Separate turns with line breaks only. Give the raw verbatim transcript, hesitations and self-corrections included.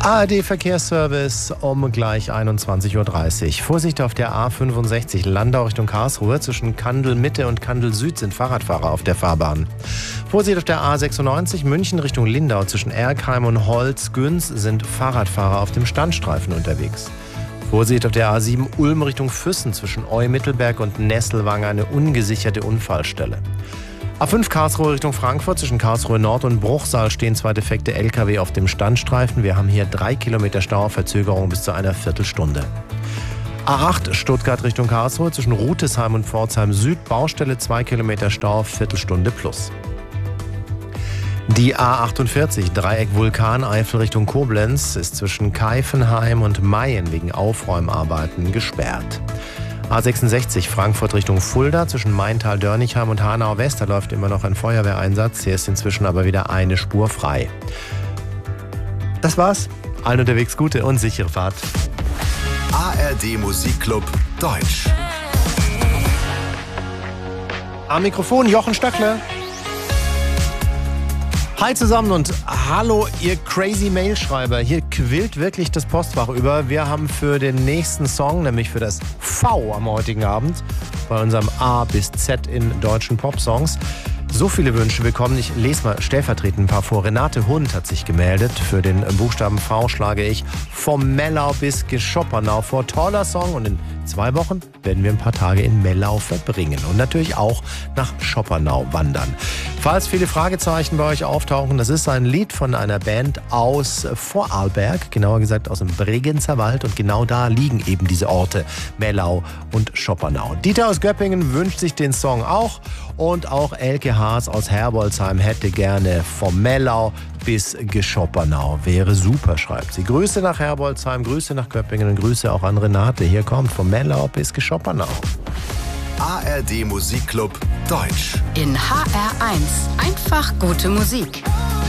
A R D-Verkehrsservice um gleich einundzwanzig Uhr dreißig. Vorsicht auf der A fünfundsechzig Landau Richtung Karlsruhe. Zwischen Kandel Mitte und Kandel Süd sind Fahrradfahrer auf der Fahrbahn. Vorsicht auf der A sechsundneunzig München Richtung Lindau. Zwischen Erkheim und Holzgünz sind Fahrradfahrer auf dem Standstreifen unterwegs. Vorsicht auf der A sieben Ulm Richtung Füssen. Zwischen Eu-Mittelberg und Nesselwang eine ungesicherte Unfallstelle. A fünf Karlsruhe Richtung Frankfurt, zwischen Karlsruhe Nord und Bruchsal stehen zwei defekte L K W auf dem Standstreifen. Wir haben hier drei Kilometer Stau, Verzögerung bis zu einer Viertelstunde. A acht Stuttgart Richtung Karlsruhe, zwischen Rutesheim und Pforzheim Süd, Baustelle zwei Kilometer Stau, Viertelstunde plus. Die A achtundvierzig Dreieck Vulkaneifel Richtung Koblenz ist zwischen Keifenheim und Mayen wegen Aufräumarbeiten gesperrt. A sechsundsechzig Frankfurt Richtung Fulda, zwischen Maintal-Dörnigheim und Hanau-West, da läuft immer noch ein Feuerwehreinsatz. Hier ist inzwischen aber wieder eine Spur frei. Das war's. Allen unterwegs gute und sichere Fahrt.
A R D Musikclub Deutsch.
Am Mikrofon Jochen Stöckler. Hi zusammen und hallo ihr crazy Mailschreiber. Hier quillt wirklich das Postfach über. Wir haben für den nächsten Song, nämlich für das V am heutigen Abend, bei unserem A bis Z in deutschen Popsongs, so viele Wünsche bekommen. Ich lese mal stellvertretend ein paar vor. Renate Hund hat sich gemeldet. Für den Buchstaben V schlage ich vom Mellau bis Geschoppernau vor. Toller Song, und in zwei Wochen werden wir ein paar Tage in Mellau verbringen und natürlich auch nach Schoppernau wandern. Falls viele Fragezeichen bei euch auftauchen, das ist ein Lied von einer Band aus Vorarlberg, genauer gesagt aus dem Bregenzer Wald, und genau da liegen eben diese Orte Mellau und Schoppernau. Dieter aus Göppingen wünscht sich den Song auch, und auch Elke Haas aus Herbolzheim hätte gerne vom Mellau bis Geschoppernau. Wäre super, schreibt sie. Grüße nach Herbolzheim, Grüße nach Göppingen und Grüße auch an Renate. Hier kommt vom Mellau bis Geschoppernau.
A R D Musikclub Deutsch.
In H R eins. Einfach gute Musik.